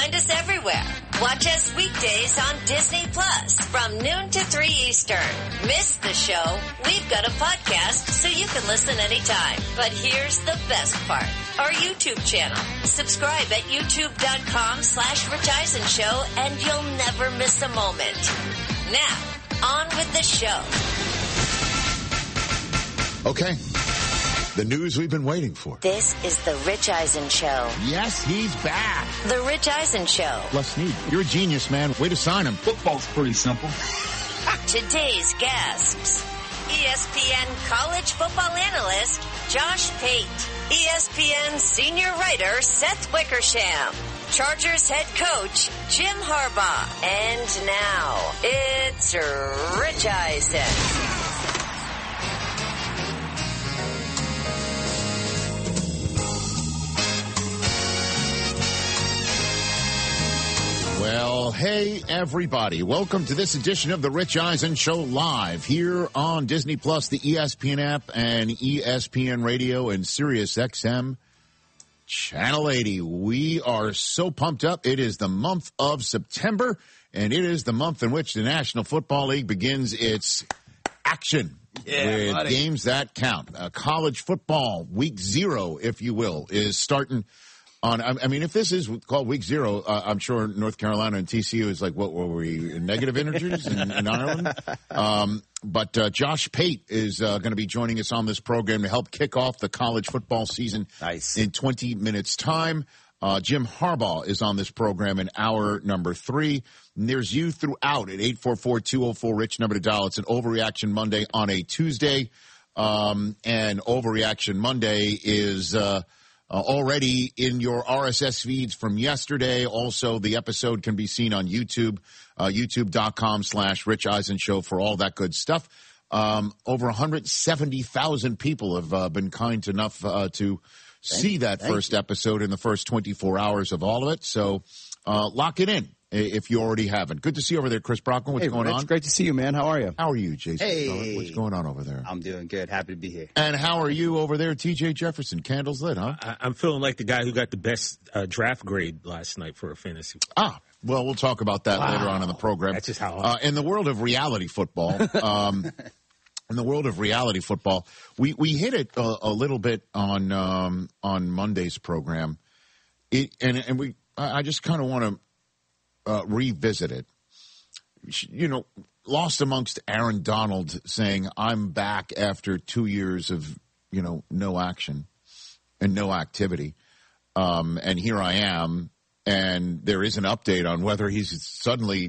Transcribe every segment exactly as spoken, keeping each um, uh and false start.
Find us everywhere. Watch us weekdays on Disney Plus from noon to three Eastern. Miss the show? We've got a podcast so you can listen anytime. But here's the best part. Our YouTube channel. Subscribe at youtube.com slash Rich Eisen Show and you'll never miss a moment. Now, on with the show. Okay. The news we've been waiting for. This is the Rich Eisen Show. Yes, he's back. The Rich Eisen Show. Les Snead, you're a genius, man. Way to sign him. Football's pretty simple. Today's guests. E S P N college football analyst Josh Pate. E S P N senior writer Seth Wickersham. Chargers head coach Jim Harbaugh. And now, it's Rich Eisen. Well, hey, everybody. Welcome to this edition of the Rich Eisen Show live here on Disney Plus, the E S P N app, and E S P N Radio and Sirius X M Channel eighty. We are so pumped up. It is the month of September, and it is the month in which the National Football League begins its action yeah, with buddy. games that count. Uh, college football, week zero, if you will, is starting on. I mean, if this is called week zero, uh, I'm sure North Carolina and T C U is like, what were we, negative integers in, in Ireland? Um, but uh, Josh Pate is uh, going to be joining us on this program to help kick off the college football season nice. in twenty minutes time. Uh, Jim Harbaugh is on this program in hour number three. And there's you throughout at eight four four, two oh four, RICH, number to dial. It's an Overreaction Monday on a Tuesday. Um, and Overreaction Monday is uh, uh, already in your R S S feeds from yesterday. Also, the episode can be seen on YouTube, uh, youtube.com slash Rich Eisen Show for all that good stuff. Um, over one hundred seventy thousand people have uh, been kind enough uh, to see that first you. episode in the first twenty-four hours of all of it. So uh, lock it in if you already haven't. Good to see you over there, Chris Brockman. What's hey, going Rich, on? Great to see you, man. How are you? How are you, Jason? Hey. What's going on over there? I'm doing good. Happy to be here. And how are you over there, T J Jefferson? Candles lit, huh? I, I'm feeling like the guy who got the best uh, draft grade last night for a fantasy. Ah, well, we'll talk about that wow. later on in the program. That's just how. Uh, in the world of reality football, um, in the world of reality football, we, we hit it a, a little bit on um, on Monday's program, it, and and we I just kind of want to uh, revisit it. You know, lost amongst Aaron Donald saying, "I'm back after two years of you know no action and no activity, um, and here I am." And there is an update on whether he's suddenly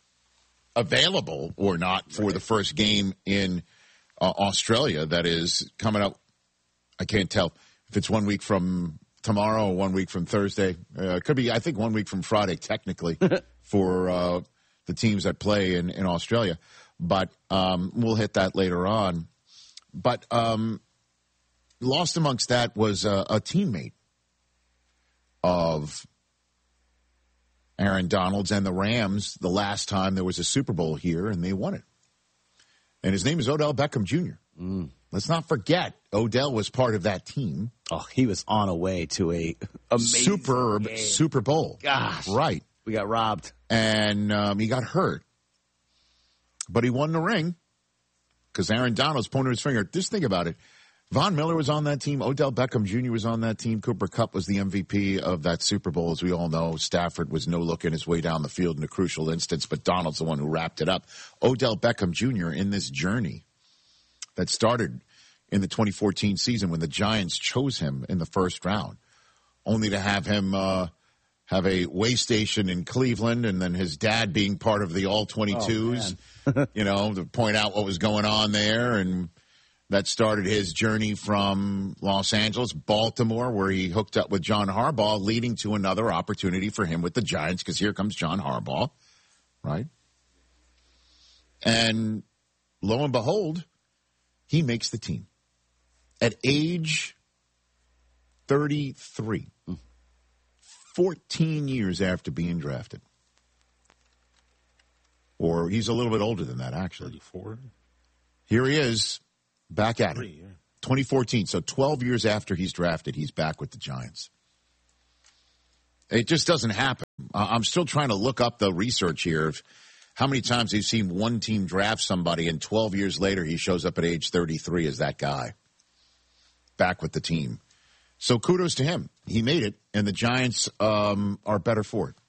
available or not for right. the first game in uh, Australia that is coming up. I can't tell if it's one week from tomorrow or one week from Thursday. Uh, it could be, I think, one week from Friday, technically, for uh, the teams that play in, in Australia. But um, we'll hit that later on. But um, lost amongst that was uh, a teammate of Aaron Donald's and the Rams the last time there was a Super Bowl here, and they won it. And his name is Odell Beckham Junior Mm. Let's not forget, Odell was part of that team. Oh, he was on a way to a amazing superb game. Super Bowl. Gosh. Right. We got robbed. And um, he got hurt. But he won the ring because Aaron Donald's pointing his finger. Just think about it. Von Miller was on that team. Odell Beckham Junior was on that team. Cooper Kupp was the M V P of that Super Bowl, as we all know. Stafford was no-looking his way down the field in a crucial instance, but Donald's the one who wrapped it up. Odell Beckham Junior in this journey that started in the twenty fourteen season when the Giants chose him in the first round, only to have him uh, have a way station in Cleveland, and then his dad being part of the all twenty-twos, oh, you know, to point out what was going on there, and that started his journey from Los Angeles, Baltimore, where he hooked up with John Harbaugh, leading to another opportunity for him with the Giants, because here comes John Harbaugh, right? And lo and behold, he makes the team at age thirty-three, fourteen years after being drafted. Or he's a little bit older than that, actually. thirty-four Here he is. Back at it. yeah. twenty fourteen, so twelve years after he's drafted, he's back with the Giants. It just doesn't happen. Uh, I'm still trying to look up the research here of how many times you've seen one team draft somebody and twelve years later he shows up at age thirty-three as that guy back with the team. So kudos to him. He made it, and the Giants um, are better for it.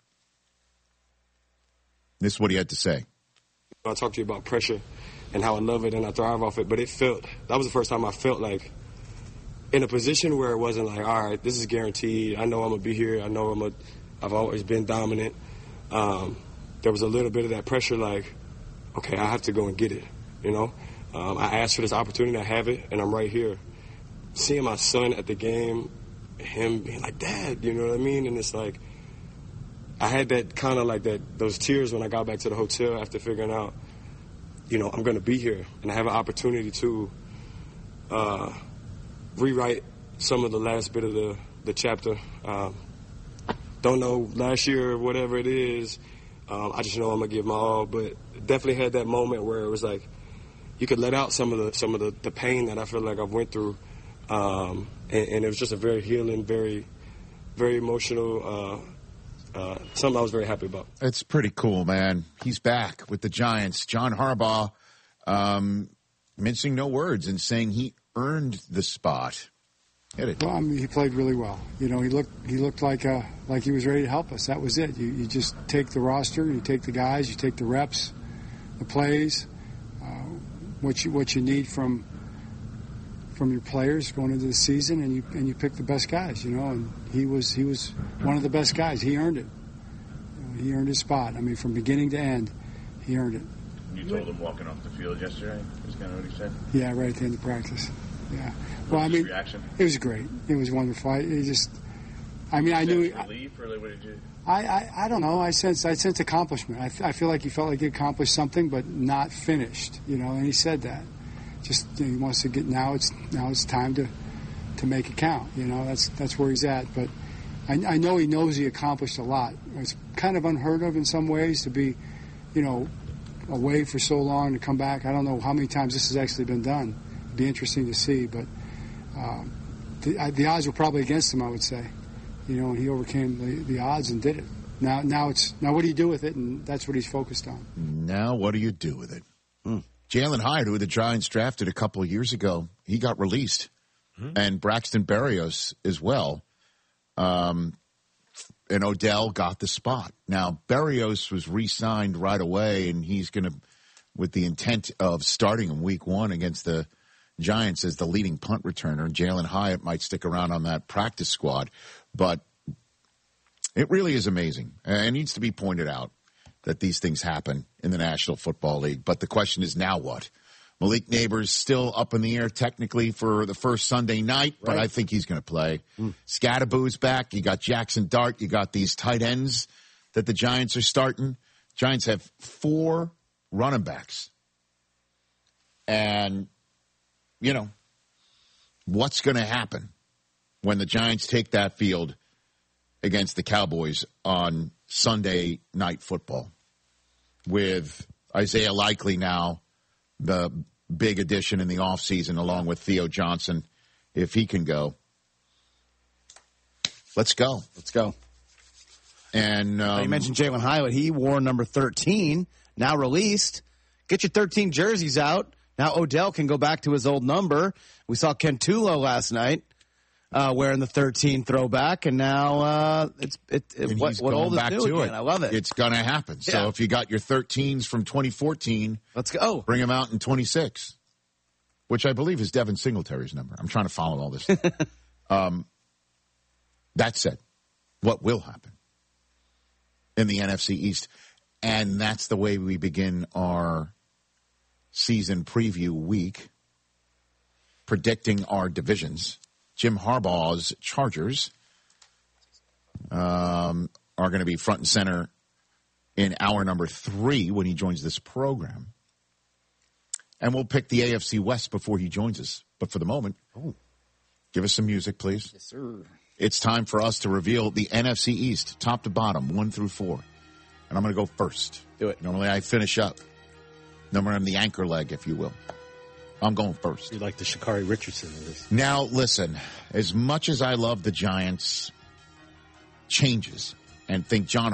This is what he had to say. I talked to you about pressure and how I love it and I thrive off it, but it felt, that was the first time I felt like in a position where it wasn't like, all right, this is guaranteed. I know I'm going to be here. I know I'm a, I've always been dominant. Um, there was a little bit of that pressure like, okay, I have to go and get it, you know. Um, I asked for this opportunity. I have it, and I'm right here. Seeing my son at the game, him being like, Dad, you know what I mean? And it's like, I had that kind of like that, those tears when I got back to the hotel after figuring out, you know, I'm going to be here and I have an opportunity to uh, rewrite some of the last bit of the, the chapter. Um, don't know last year or whatever it is. Um, I just know I'm going to give my all, but definitely had that moment where it was like you could let out some of the some of the, the pain that I feel like I've went through. Um, and, and it was just a very healing, very, very emotional uh Uh, something I was very happy about. It's pretty cool, man. He's back with the Giants. John Harbaugh um, mincing no words and saying he earned the spot. Hit it. Well, I mean, he played really well. You know, he looked he looked like uh, like he was ready to help us. That was it. You, you just take the roster, you take the guys, you take the reps, the plays, uh, what you what you need from from your players going into the season, and you and you pick the best guys, you know. And he was he was one of the best guys. He earned it. You know, he earned his spot. I mean, from beginning to end, he earned it. You told him walking off the field yesterday. Is kind of what he said. Yeah, right at the end of practice. Yeah. Well, I mean, reaction? It was great. It was wonderful. I it just, I mean, I knew. Relief, or what did you? I, I, I don't know. I sense I sense accomplishment. I, I feel like he felt like he accomplished something, but not finished. You know, and he said that. Just you know, he wants to get now. It's now it's time to to make it count. You know, that's that's where he's at. But I, I know he knows he accomplished a lot. It's kind of unheard of in some ways to be, you know, away for so long to come back. I don't know how many times this has actually been done. It'd be interesting to see, but um, the, I, the odds were probably against him, I would say. You know, and he overcame the, the odds and did it. Now, now it's now what do you do with it? And that's what he's focused on. Now, what do you do with it? Mm. Jalen Hyatt, who the Giants drafted a couple of years ago, he got released, mm-hmm. and Braxton Berrios as well. Um, and Odell got the spot. Now, Berrios was re-signed right away, and he's going to, with the intent of starting in week one against the Giants as the leading punt returner. Jalen Hyatt might stick around on that practice squad. But it really is amazing. And it needs to be pointed out that these things happen in the National Football League. But the question is, now what? Malik Neighbors still up in the air technically for the first Sunday night, right. But I think he's going to play. Mm. Scatterboo's back. You got Jackson Dart. You got these tight ends that the Giants are starting. Giants have four running backs. And, you know, what's going to happen when the Giants take that field against the Cowboys on Sunday Night Football with Isaiah Likely now, the big addition in the offseason, along with Theo Johnson, if he can go. Let's go. Let's go. And um, you mentioned Jalen Hyatt. He wore number thirteen, now released. Get your thirteen jerseys out. Now Odell can go back to his old number. We saw Ken Tulo last night uh, wearing the thirteen throwback, and now uh, it's it, it, what, what old is back new to again. it. I love it. It's going to happen. Yeah. So if you got your thirteens from twenty fourteen, let's go. Bring them out in twenty-six, which I believe is Devin Singletary's number. I'm trying to follow all this. um, that said, what will happen in the N F C East? And that's the way we begin our season preview week, predicting our divisions. Jim Harbaugh's Chargers um, are going to be front and center in hour number three when he joins this program. And we'll pick the A F C West before he joins us. But for the moment, oh. give us some music, please. Yes, sir. It's time for us to reveal the N F C East, top to bottom, one through four. And I'm going to go first. Do it. Normally I finish up. Normally I'm the anchor leg, if you will. I'm going first. You like the Sha'Carri Richardson of this. Now, listen, as much as I love the Giants, changes and think John